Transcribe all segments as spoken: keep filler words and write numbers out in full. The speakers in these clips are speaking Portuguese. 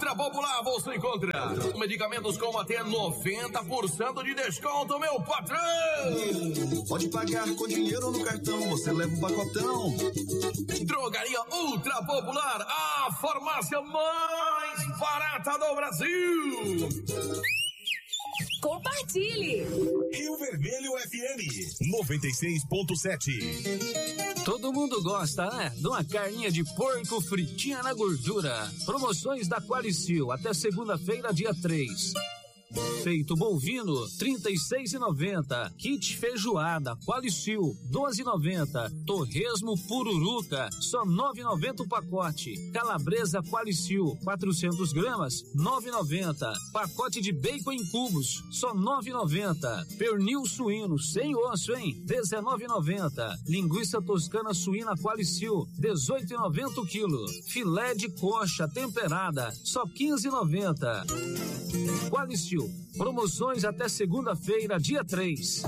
Ultra Popular você encontra medicamentos com até noventa por cento de desconto, meu patrão! Pode pagar com dinheiro no cartão, você leva um pacotão. Drogaria Ultra Popular, a farmácia mais barata do Brasil! Compartilhe! Rio Vermelho F M noventa e seis ponto sete. Todo mundo gosta, né? De uma carninha de porco fritinha na gordura. Promoções da Qualicil até segunda-feira, dia três. Peito bovino, trinta e seis reais e noventa centavos. Kit feijoada, Qualicil, doze reais e noventa centavos. Torresmo pururuca, só nove reais e noventa centavos o pacote. Calabresa Qualicil, quatrocentas gramas, nove reais e noventa centavos. Pacote de bacon em cubos, só nove reais e noventa centavos. Pernil suíno, sem osso, hein? dezenove reais e noventa centavos. Linguiça toscana suína Qualicil, dezoito reais e noventa centavos o quilo. Filé de coxa temperada, só quinze reais e noventa centavos. Qualicil, promoções até segunda-feira, dia três.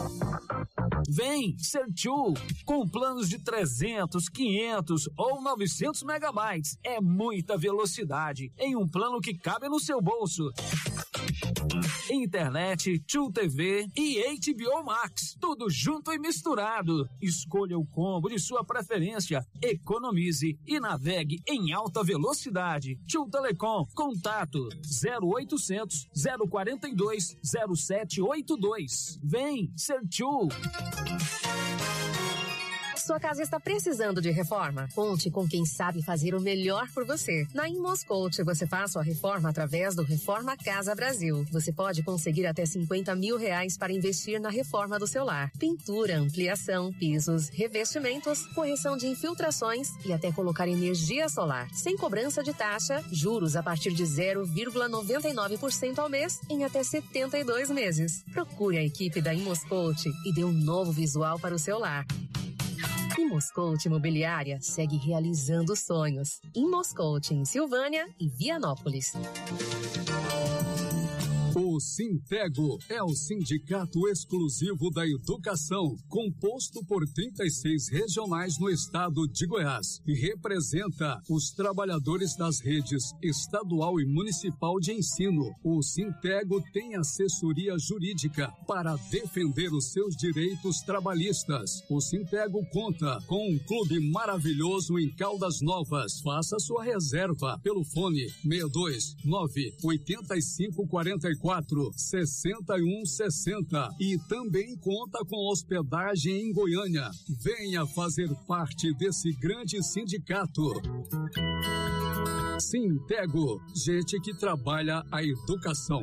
Vem, Sertiu, com planos de trezentos, quinhentos ou novecentos megabytes. É muita velocidade em um plano que cabe no seu bolso. Internet, True T V e H B O Max, tudo junto e misturado. Escolha o combo de sua preferência, economize e navegue em alta velocidade. True Telecom, contato zero oitocentos, zero quarenta e dois, zero sete oito dois. Vem, ser True. Sua casa está precisando de reforma? Conte com quem sabe fazer o melhor por você. Na Imoscoach, você faz sua reforma através do Reforma Casa Brasil. Você pode conseguir até cinquenta mil reais para investir na reforma do seu lar. Pintura, ampliação, pisos, revestimentos, correção de infiltrações e até colocar energia solar. Sem cobrança de taxa, juros a partir de zero vírgula noventa e nove por cento ao mês em até setenta e dois meses. Procure a equipe da Imoscoach e dê um novo visual para o seu lar. Imoscoach Imobiliária segue realizando sonhos. Imoscoach em Silvânia e Vianópolis. O Sintego é o Sindicato Exclusivo da Educação, composto por trinta e seis regionais no estado de Goiás e representa os trabalhadores das redes estadual e municipal de ensino. O Sintego tem assessoria jurídica para defender os seus direitos trabalhistas. O Sintego conta com um clube maravilhoso em Caldas Novas. Faça sua reserva pelo fone seis dois nove, oito cinco quatro quatro, seis um seis zero e também conta com hospedagem em Goiânia. Venha fazer parte desse grande sindicato. Sintego, gente que trabalha a educação.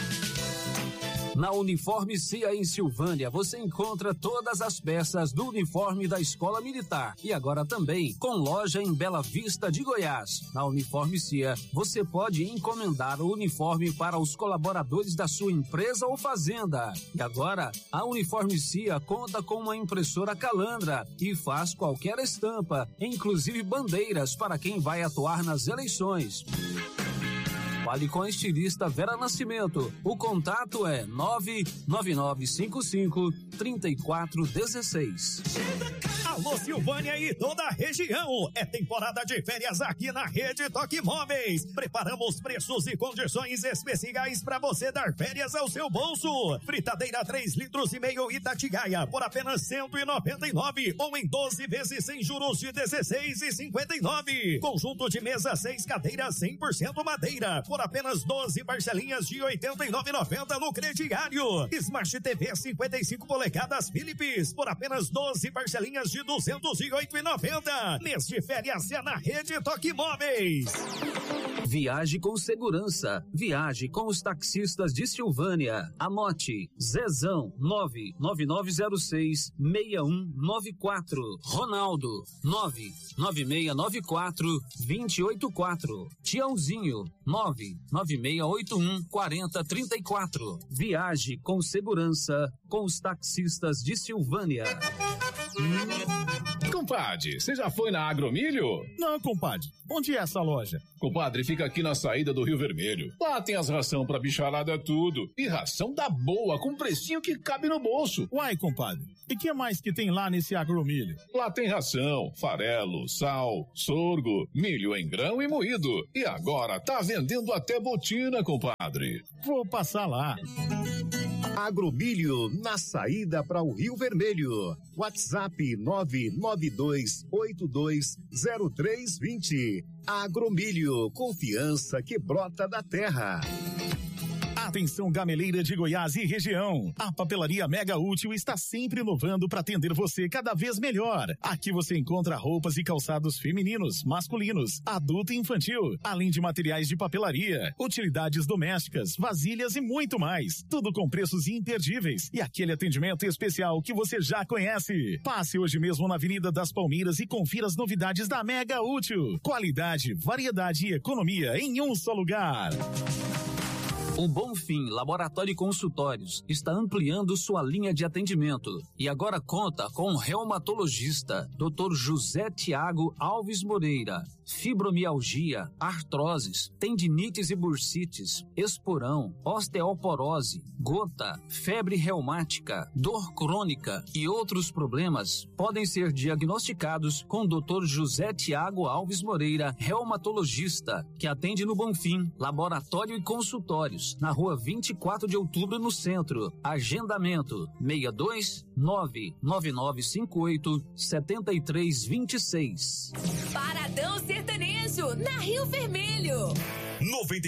Na Uniforme C I A em Silvânia, você encontra todas as peças do uniforme da Escola Militar e agora também com loja em Bela Vista de Goiás. Na Uniforme C I A, você pode encomendar o uniforme para os colaboradores da sua empresa ou fazenda. E agora, a Uniforme C I A conta com uma impressora Calandra e faz qualquer estampa, inclusive bandeiras para quem vai atuar nas eleições. Fale com a estilista Vera Nascimento. O contato é nove nove nove cinco cinco, três quatro um seis. Alô Silvânia e toda a região, é temporada de férias aqui na Rede Toque Móveis. Preparamos preços e condições especiais para você dar férias ao seu bolso. Fritadeira três litros e meio Itatigaia por apenas cento e noventa e nove ou em doze vezes sem juros de dezesseis e cinquenta e nove. Conjunto de mesa seis cadeiras cem por cento madeira por apenas doze parcelinhas de oitenta e nove reais e noventa centavos no crediário. Smart T V cinquenta e cinco polegadas Philips por apenas doze parcelinhas de duzentos e oito reais e noventa centavos. Mês de férias é na Rede Toque Móveis. Viaje com segurança. Viaje com os taxistas de Silvânia. Anote: Zezão nove nove nove zero seis, seis um nove quatro. Ronaldo nove nove seis nove quatro, dois oito quatro. Tiãozinho nove nove seis oito um, quatro zero três quatro. Viaje com segurança com os taxistas de Silvânia. Hum. compadre, você já foi na Agromilho? Não, compadre. Onde é essa loja? Compadre, fica aqui na saída do Rio Vermelho. Lá tem as ração pra bicharada tudo. E ração da boa, com precinho que cabe no bolso. Uai, compadre. E que mais que tem lá nesse Agromilho? Lá tem ração, farelo, sal, sorgo, milho em grão e moído. E agora tá vendendo até botina, compadre. Vou passar lá. Agromilho, na saída para o Rio Vermelho. WhatsApp nove nove dois oito dois zero três dois zero. Agromilho, confiança que brota da terra. Atenção, gameleira de Goiás e região. A Papelaria Mega Útil está sempre inovando para atender você cada vez melhor. Aqui você encontra roupas e calçados femininos, masculinos, adulto e infantil, além de materiais de papelaria, utilidades domésticas, vasilhas e muito mais. Tudo com preços imperdíveis e aquele atendimento especial que você já conhece. Passe hoje mesmo na Avenida das Palmeiras e confira as novidades da Mega Útil. Qualidade, variedade e economia em um só lugar. O Bonfim Laboratório e Consultórios está ampliando sua linha de atendimento e agora conta com um reumatologista, doutor José Tiago Alves Moreira. Fibromialgia, artroses, tendinites e bursites, esporão, osteoporose, gota, febre reumática, dor crônica e outros problemas podem ser diagnosticados com o doutor José Tiago Alves Moreira, reumatologista, que atende no Bonfim Laboratório e Consultórios, na rua vinte e quatro de outubro, no centro. Agendamento seis dois nove nove nove cinco oito sete três dois seis. Paradão Sertanejo, na Rio Vermelho. noventa